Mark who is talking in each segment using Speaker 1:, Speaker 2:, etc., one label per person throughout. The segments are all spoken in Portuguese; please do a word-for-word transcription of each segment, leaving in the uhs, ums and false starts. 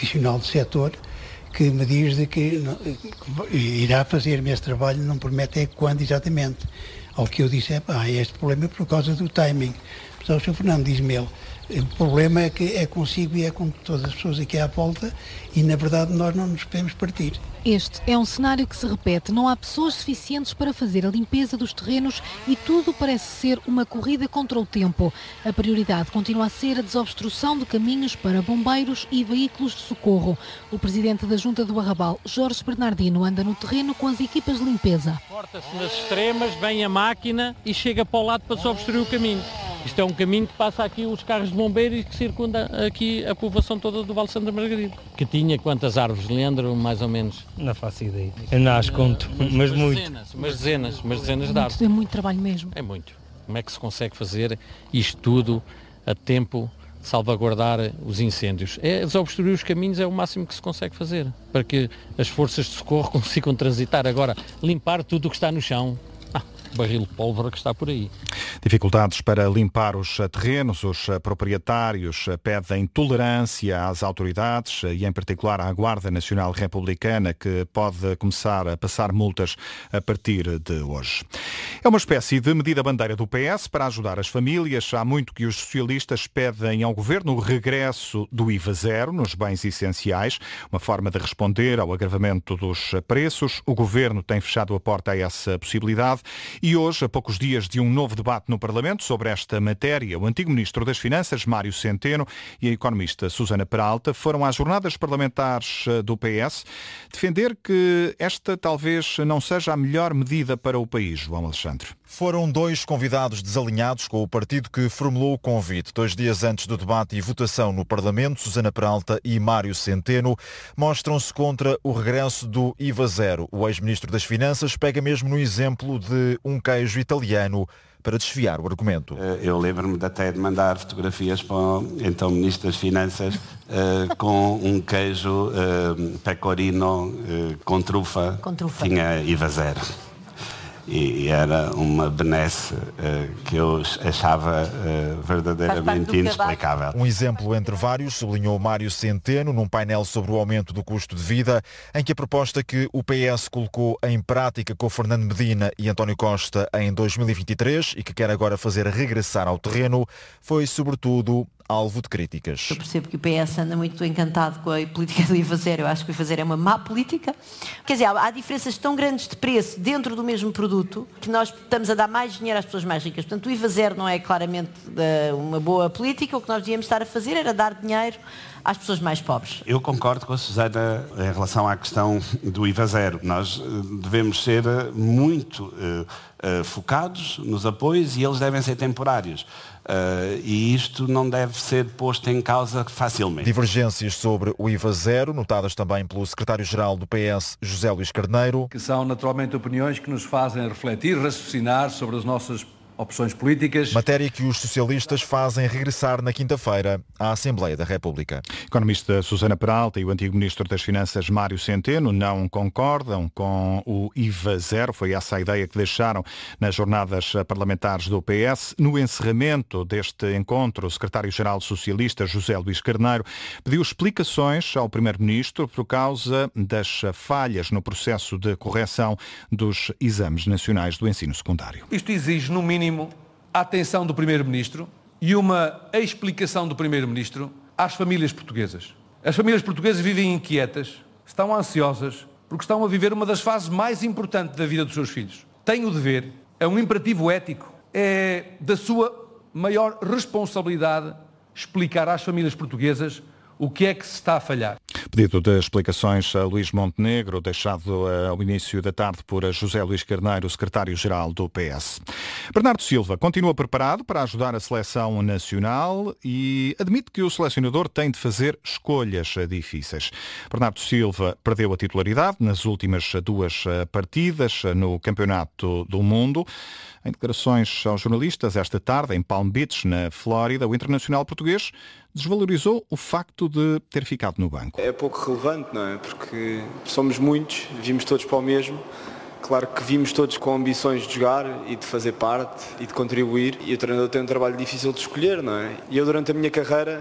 Speaker 1: profissional do setor que me diz de que não, irá fazer-me esse trabalho, não promete é quando exatamente. Ao que eu disse, é pá, este problema é por causa do timing. Mas o senhor Fernando diz-me ele, o problema é que é consigo e é com todas as pessoas aqui à volta e, na verdade, nós não nos podemos partir.
Speaker 2: Este é um cenário que se repete. Não há pessoas suficientes para fazer a limpeza dos terrenos e tudo parece ser uma corrida contra o tempo. A prioridade continua a ser a desobstrução de caminhos para bombeiros e veículos de socorro. O presidente da Junta do Arrabal, Jorge Bernardino, anda no terreno com as equipas de limpeza.
Speaker 3: Corta-se nas extremas, vem a máquina e chega para o lado para desobstruir o caminho. Isto é um caminho que passa aqui os carros de bombeiros e que circunda aqui a povoação toda do Vale de Santa Margarida. Que tinha quantas árvores, Leandro, mais ou menos?
Speaker 4: Não faço ideia. Eu não as conto, mas, mas muito.
Speaker 3: Dezenas, mas dezenas, mas dezenas de árvores.
Speaker 2: É muito trabalho mesmo.
Speaker 3: É muito. Como é que se consegue fazer isto tudo a tempo de salvaguardar os incêndios? É desobstruir os caminhos, é o máximo que se consegue fazer, para que as forças de socorro consigam transitar. Agora, limpar tudo o que está no chão. Ah, barril de pólvora que está por aí.
Speaker 5: Dificuldades para limpar os terrenos. Os proprietários pedem tolerância às autoridades e, em particular, à Guarda Nacional Republicana, que pode começar a passar multas a partir de hoje. É uma espécie de medida bandeira do P S para ajudar as famílias. Há muito que os socialistas pedem ao governo o regresso do I V A zero nos bens essenciais, uma forma de responder ao agravamento dos preços. O governo tem fechado a porta a essa possibilidade. E hoje, a poucos dias de um novo debate no Parlamento sobre esta matéria, o antigo Ministro das Finanças, Mário Centeno, e a economista Susana Peralta foram às jornadas parlamentares do P S defender que esta talvez não seja a melhor medida para o país, João Alexandre.
Speaker 6: Foram dois convidados desalinhados com o partido que formulou o convite. Dois dias antes do debate e votação no Parlamento, Susana Peralta e Mário Centeno mostram-se contra o regresso do I V A zero. O ex-ministro das Finanças pega mesmo no exemplo de um queijo italiano para desfiar o argumento.
Speaker 7: Eu lembro-me até de mandar fotografias para o então Ministro das Finanças uh, com um queijo uh, pecorino uh, com trufa.
Speaker 2: Com trufa.
Speaker 7: Tinha I V A zero. E era uma benesse uh, que eu achava uh, verdadeiramente inexplicável.
Speaker 6: Um exemplo entre vários, sublinhou Mário Centeno num painel sobre o aumento do custo de vida, em que a proposta que o P S colocou em prática com Fernando Medina e António Costa em dois mil e vinte e três e que quer agora fazer regressar ao terreno, foi sobretudo alvo de críticas.
Speaker 8: Eu percebo que o P S anda muito encantado com a política do I V A zero. Eu acho que o I V A zero é uma má política. Quer dizer, há diferenças tão grandes de preço dentro do mesmo produto que nós estamos a dar mais dinheiro às pessoas mais ricas. Portanto, o I V A zero não é claramente uma boa política. O que nós devíamos estar a fazer era dar dinheiro às pessoas mais pobres.
Speaker 7: Eu concordo com a Susana em relação à questão do I V A zero. Nós devemos ser muito uh, uh, focados nos apoios e eles devem ser temporários. Uh, e isto não deve ser posto em causa facilmente.
Speaker 6: Divergências sobre o I V A zero, notadas também pelo secretário-geral do P S, José Luís Carneiro.
Speaker 9: Que são naturalmente opiniões que nos fazem refletir, raciocinar sobre as nossas opções políticas.
Speaker 6: Matéria que os socialistas fazem regressar na quinta-feira à Assembleia da República.
Speaker 5: A economista Susana Peralta e o antigo Ministro das Finanças, Mário Centeno, não concordam com o I V A zero. Foi essa a ideia que deixaram nas jornadas parlamentares do P S. No encerramento deste encontro, o secretário-geral socialista, José Luís Carneiro, pediu explicações ao Primeiro-Ministro por causa das falhas no processo de correção dos exames nacionais do ensino secundário.
Speaker 9: Isto exige, no mínimo, a atenção do Primeiro-Ministro e uma explicação do Primeiro-Ministro às famílias portuguesas. As famílias portuguesas vivem inquietas, estão ansiosas, porque estão a viver uma das fases mais importantes da vida dos seus filhos. Têm o dever, é um imperativo ético, é da sua maior responsabilidade explicar às famílias portuguesas o que é que se está a falhar.
Speaker 5: Pedido de explicações a Luís Montenegro, deixado ao início da tarde por José Luís Carneiro, secretário-geral do P S. Bernardo Silva continua preparado para ajudar a seleção nacional e admite que o selecionador tem de fazer escolhas difíceis. Bernardo Silva perdeu a titularidade nas últimas duas partidas no Campeonato do Mundo. Em declarações aos jornalistas esta tarde, em Palm Beach, na Flórida, o internacional português desvalorizou o facto de ter ficado no banco.
Speaker 10: É pouco relevante, não é? Porque somos muitos, vimos todos para o mesmo. Claro que vimos todos com ambições de jogar e de fazer parte e de contribuir. E o treinador tem um trabalho difícil de escolher, não é? E eu, durante a minha carreira,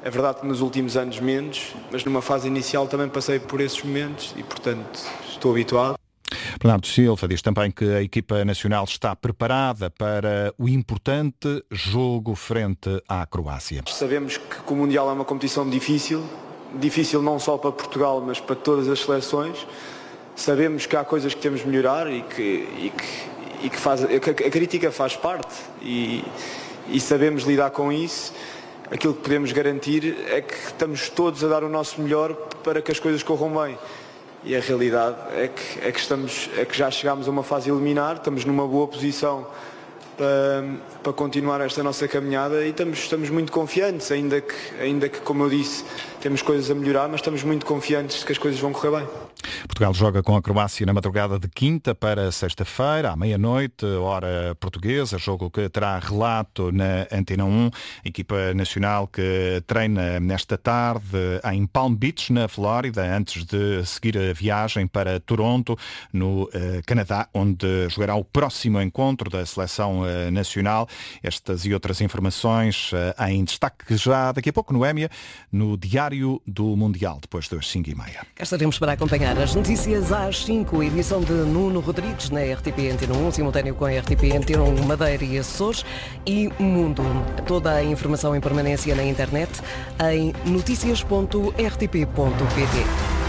Speaker 10: É verdade que nos últimos anos menos, mas numa fase inicial também passei por esses momentos e, portanto, estou habituado.
Speaker 5: Bernardo Silva diz também que a equipa nacional está preparada para o importante jogo frente à Croácia.
Speaker 10: Sabemos que o Mundial é uma competição difícil, difícil não só para Portugal, mas para todas as seleções. Sabemos que há coisas que temos de melhorar e que, e que, e que faz, a, a crítica faz parte e, e sabemos lidar com isso. Aquilo que podemos garantir é que estamos todos a dar o nosso melhor para que as coisas corram bem. E a realidade é que, é que, estamos, é que já chegámos a uma fase eliminar, estamos numa boa posição para, para continuar esta nossa caminhada e estamos, estamos muito confiantes, ainda que, ainda que, como eu disse, temos coisas a melhorar, mas estamos muito confiantes de que as coisas vão correr bem.
Speaker 5: Portugal joga com a Croácia na madrugada de quinta para sexta-feira, à meia-noite, hora portuguesa, jogo que terá relato na Antena um. A equipa nacional que treina nesta tarde em Palm Beach, na Flórida, antes de seguir a viagem para Toronto, no uh, Canadá, onde jogará o próximo encontro da seleção uh, nacional. Estas e outras informações uh, em destaque já daqui a pouco no Émia, no Diário do Mundial, depois das cinco e meia.
Speaker 11: Cá estaremos para acompanhar as notícias às cinco, edição de Nuno Rodrigues na R T P Antena um, simultâneo com a R T P Antena um Madeira e Açores e Mundo. Toda a informação em permanência na internet em noticias ponto r t p ponto p t.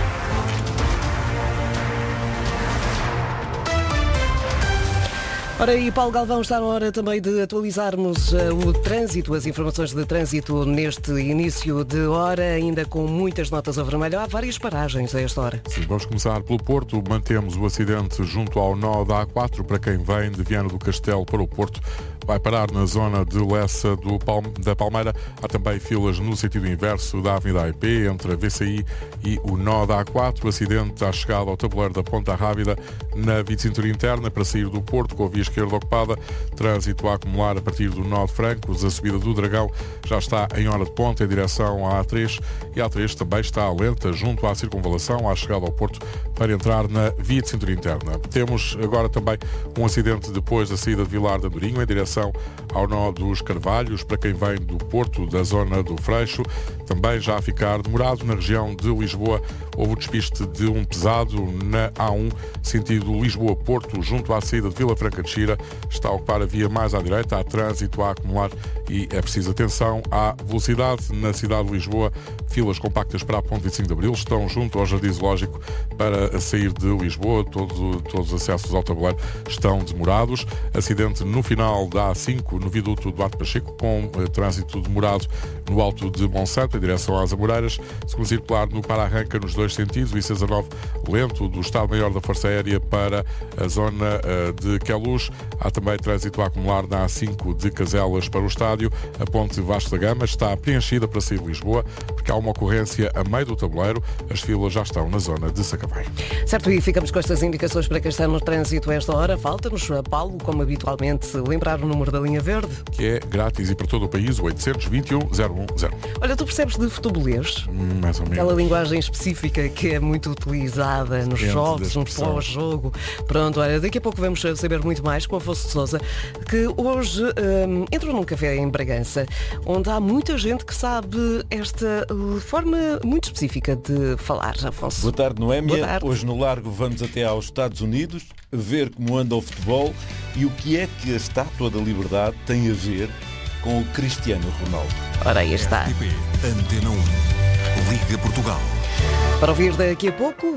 Speaker 11: Ora, e Paulo Galvão, está na hora também de atualizarmos uh, o trânsito, as informações de trânsito neste início de hora, ainda com muitas notas a vermelho. Há várias paragens a esta hora.
Speaker 12: Sim, vamos começar pelo Porto. Mantemos o acidente junto ao nó da A quatro para quem vem de Viana do Castelo para o Porto. Vai parar na zona de Lessa do Palme, da Palmeira. Há também filas no sentido inverso da Avenida A I P, entre a V C I e o nó da A quatro. O acidente à chegada ao tabuleiro da Ponta Rábida, na via de cintura interna, para sair do Porto, com a via esquerda ocupada. Trânsito a acumular a partir do nó de Francos. A subida do Dragão já está em hora de ponta, em direção à A três. E a A três também está lenta, junto à circunvalação, à chegada ao Porto, para entrar na via de cintura interna. Temos agora também um acidente depois da saída de Vilar de Andorinho, em direção ao nó dos Carvalhos, para quem vem do Porto, da zona do Freixo. Também já a ficar demorado na região de Lisboa. Houve o despiste de um pesado na A um, sentido Lisboa-Porto, junto à saída de Vila Franca de Xira. Está a ocupar a via mais à direita. Há trânsito a acumular e é preciso atenção à velocidade. Na cidade de Lisboa, filas compactas para a ponte vinte e cinco de Abril estão junto ao Jardim Zoológico para sair de Lisboa. Todo, todos os acessos ao tabuleiro estão demorados. Acidente no final da A cinco, no viaduto Duarte Pacheco, com eh, trânsito demorado no alto de Monsanto, em direção às Amoreiras. Segundo circular no para-arranca nos dois sentidos. O I C dezanove lento do Estado-Maior da Força Aérea para a zona uh, de Queluz. Há também trânsito a acumular na A cinco de Caselas para o estádio. A ponte Vasco da Gama está preenchida para sair de Lisboa, porque há uma ocorrência a meio do tabuleiro. As filas já estão na zona de Sacavém.
Speaker 11: Certo, e ficamos com estas indicações para quem está no trânsito a esta hora. Falta-nos, Paulo, como habitualmente, lembrar o número da linha verde.
Speaker 12: Que é grátis e para todo o país, o oitocentos, vinte e um, zero um zero.
Speaker 11: Olha, tu percebes de futebolês?
Speaker 12: Hum, mais ou menos.
Speaker 11: Aquela linguagem específica que é muito utilizada nos jogos, no pós-jogo. Pronto, olha, daqui a pouco vamos saber muito mais com Afonso de Sousa, que hoje um, entrou num café em Bragança, onde há muita gente que sabe esta uh, forma muito específica de falar, Afonso.
Speaker 13: Boa tarde, Noémia. Hoje no Largo vamos até aos Estados Unidos ver como anda o futebol e o que é que a Estátua da Liberdade tem a ver com o Cristiano Ronaldo.
Speaker 11: Ora, aí está.
Speaker 14: R T P, Antena um, Liga Portugal.
Speaker 11: Para ouvir daqui a pouco.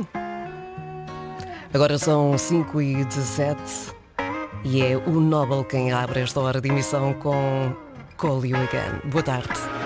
Speaker 11: Agora são cinco e dezassete e é o Nobel quem abre esta hora de emissão com Call You Again. Boa tarde.